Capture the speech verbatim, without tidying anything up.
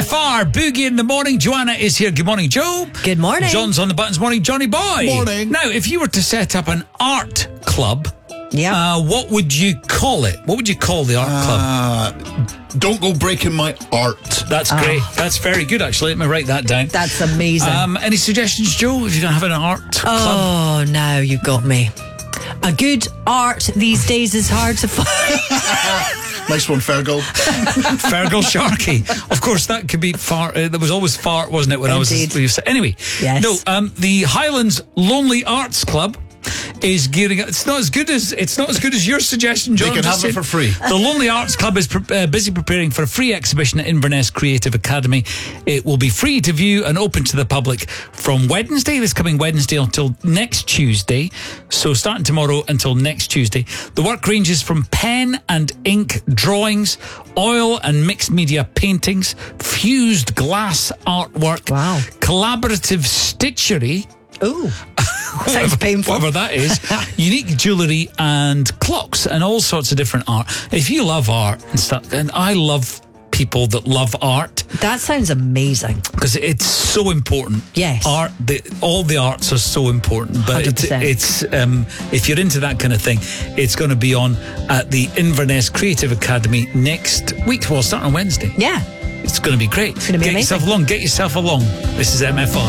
F R, Boogie in the morning. Joanna is here. Good morning, Joe. Good morning. John's on the buttons. Morning, Johnny boy. Morning. Now, if you were to set up an art club, yeah, uh, what would you call it? What would you call the art Uh, don't go breaking my art. club? That's great. That's very good, actually. Let me write that down. That's amazing. Um, any suggestions, Joe? If you're going to have an art club? oh, now you got me. A good art these days is hard to find. Nice one, Fergal. Fergal Sharkey. Of course, that could be fart. Uh, there was always fart, wasn't it, when Indeed. I was... Anyway. Yes. No, um, the Highlands Lonely Arts Club is gearing up. It's not as good as it's not as good as your suggestion, John. They can Just have it saying. for free. The Lonely Arts Club is pre- uh, busy preparing for a free exhibition at Inverness Creative Academy. It will be free to view and open to the public from Wednesday, this coming Wednesday, until next Tuesday. So starting tomorrow until next Tuesday. The work ranges from pen and ink drawings, oil and mixed media paintings, fused glass artwork, Wow. collaborative stitchery. Ooh, sounds painful. Whatever that is. Unique jewellery and clocks and all sorts of different art. If you love art and stuff, and I love people that love art That sounds amazing. because it's so important. Yes. Art, the, all the arts are so important. But one hundred it's, percent. it's um, if you're into that kind of thing, it's going to be on at the Inverness Creative Academy next week. Well, starting on Wednesday. Yeah. It's going to be great. It's gonna be Get amazing. yourself along. Get yourself along. This is M F R.